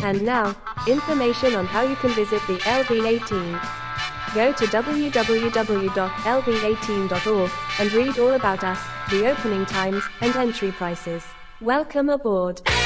And now, information on how you can visit the LB18. Go to www.lb18.org and read all about us, the opening times, and entry prices. Welcome aboard.